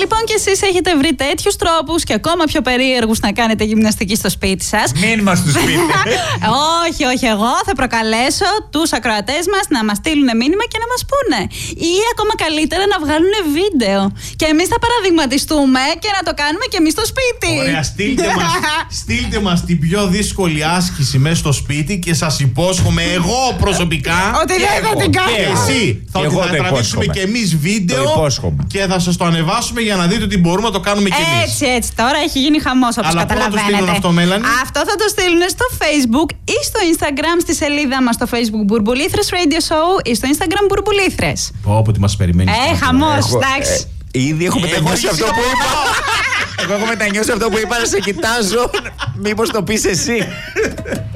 λοιπόν και εσείς έχετε βρει τέτοιους τρόπους και ακόμα πιο περίεργους να κάνετε γυμναστική στο σπίτι σας. Μήνυμα στο σπίτι. Όχι, εγώ θα προκαλέσω τους ακροατές μας να μας στείλουν μήνυμα και να μας πούνε. Ή ακόμα καλύτερα να βγάλουν βίντεο. Και εμείς θα παραδειγματιστούμε και να το κάνουμε και εμείς στο σπίτι. Ωραία, στείλτε μας την πιο δύσκολη άσκηση μέσα στο σπίτι και σας υπόσχομαι εγώ προσωπικά ότι δεν θα την κάνω. Και εσύ θα τραβήξουμε και εμείς βίντεο και θα σας το ανεβάσουμε για να δείτε ότι μπορούμε να το κάνουμε και εμείς. Έτσι, τώρα έχει γίνει χαμός όπως καταλαβαίνετε. Αλλά πού θα το στείλουν αυτό, Μέλανη? Αυτό θα το στείλουν στο Facebook ή στο Instagram, στη σελίδα μας στο Facebook Μπουρμπουλήθρες Radio Show ή στο Instagram Μπουρμπουλήθρες. Πω, τι μας περιμένει. Χαμός, εντάξει. Ήδη έχω μετανιώσει αυτό που είπα. Εγώ έχω μετανιώσει αυτό που είπα, να σε κοιτάζω. Μήπως το πεις εσύ.